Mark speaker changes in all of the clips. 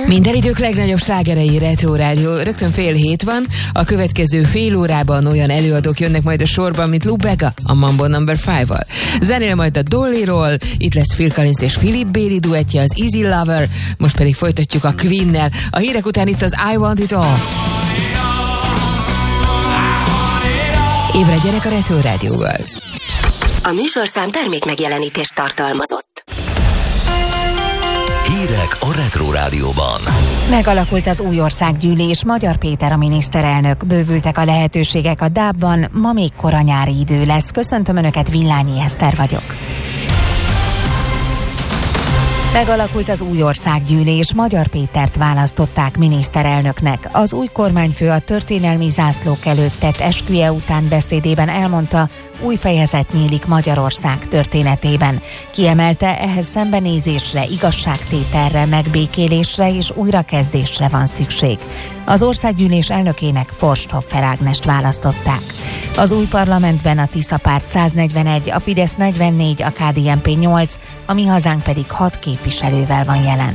Speaker 1: Minden idők legnagyobb slágerei Retro Rádió. Rögtön 6:30 van, a következő fél órában olyan előadók jönnek majd a sorban, mint Lou Bega, a Mambo No. 5-val. Zenél majd a Dollyról, itt lesz Phil Collins és Philip Bailey duettje, az Easy Lover, most pedig folytatjuk a Queen-nel. A hírek után itt az I Want It All. Ébredjenek a Retro Rádióval.
Speaker 2: A műsorszám termék megjelenítést tartalmazott.
Speaker 3: Hírek a Retro Rádióban.
Speaker 4: Megalakult az új országgyűlés, Magyar Péter a miniszterelnök. Bővültek a lehetőségek a DAB-ban, ma még kora nyári idő lesz. Köszöntöm Önöket, Villányi Eszter vagyok. Megalakult az új országgyűlés, Magyar Pétert választották miniszterelnöknek. Az új kormányfő a történelmi zászlók előtt tett esküje után beszédében elmondta, új fejezet nyílik Magyarország történetében. Kiemelte, ehhez szembenézésre, igazságtételre, megbékélésre és újrakezdésre van szükség. Az országgyűlés elnökének Forsthofer Ágnest választották. Az új parlamentben a Tisza párt 141, a Fidesz 44, a KDNP 8, a Mi Hazánk pedig 6 képviselővel van jelen.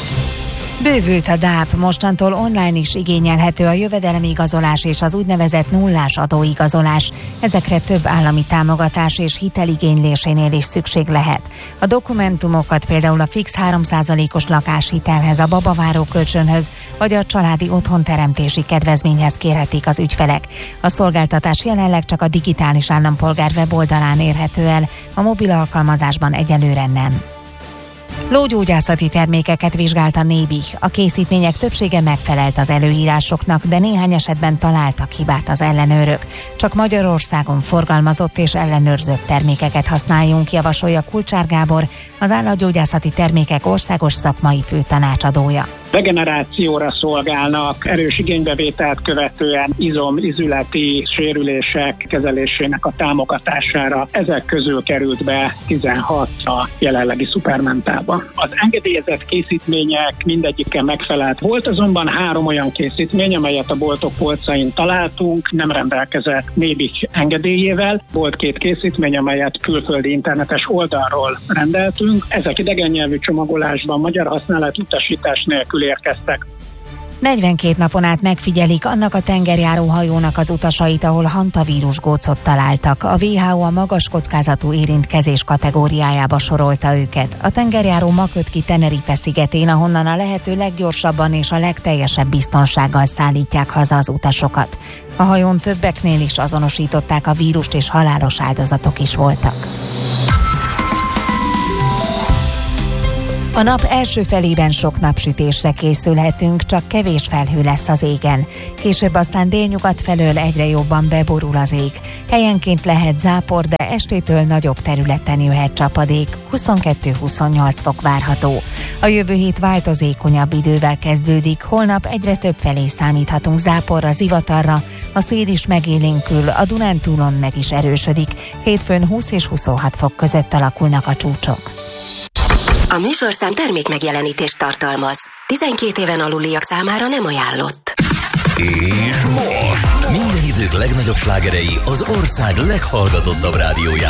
Speaker 4: Bővült a DAB, mostantól online is igényelhető a jövedelemigazolás és az úgynevezett nullás adóigazolás. Ezekre több állami támogatás és hiteligénylésénél is szükség lehet. A dokumentumokat például a fix 3%-os lakáshitelhez, a babaváró kölcsönhöz vagy a családi otthonteremtési kedvezményhez kérhetik az ügyfelek. A szolgáltatás jelenleg csak a digitális állampolgár weboldalán érhető el, a mobil alkalmazásban egyelőre nem. Lógyógyászati termékeket vizsgált a NÉBI. A készítmények többsége megfelelt az előírásoknak, de néhány esetben találtak hibát az ellenőrök. Csak Magyarországon forgalmazott és ellenőrzött termékeket használjunk, javasolja Kulcsár Gábor, az állatgyógyászati termékek országos szakmai főtanácsadója.
Speaker 5: Regenerációra szolgálnak, erős igénybevételt követően izom-izületi sérülések kezelésének a támogatására. Ezek közül került be 16 a jelenlegi szupermentába. Az engedélyezett készítmények mindegyike megfelelt. Volt azonban 3 olyan készítmény, amelyet a boltok polcain találtunk, nem rendelkezett NÉBI engedélyével. Volt 2 készítmény, amelyet külföldi internetes oldalról rendeltünk. Ezek idegen nyelvű csomagolásban, magyar használat-utasítás nélkül érkeztek.
Speaker 4: 42 napon át megfigyelik annak a tengerjáró hajónak az utasait, ahol hantavírus gócot találtak. A WHO a magas kockázatú érintkezés kategóriájába sorolta őket. A tengerjáró ma köt ki Tenerife szigetén, ahonnan a lehető leggyorsabban és a legteljesebb biztonsággal szállítják haza az utasokat. A hajón többeknél is azonosították a vírust, és halálos áldozatok is voltak. A nap első felében sok napsütésre készülhetünk, csak kevés felhő lesz az égen. Később aztán délnyugat felől egyre jobban beborul az ég. Helyenként lehet zápor, de estétől nagyobb területen jöhet csapadék, 22-28 fok várható. A jövő hét változékonyabb idővel kezdődik, holnap egyre több felé számíthatunk záporra, zivatarra, a szél is megélénkül, a Dunántúlon meg is erősödik, hétfőn 20 és 26 fok között alakulnak a csúcsok.
Speaker 2: A műsorszám termék megjelenítést tartalmaz. 12 éven aluliak számára nem ajánlott.
Speaker 3: És most minden idők legnagyobb slágerei az ország leghallgatottabb rádiójában.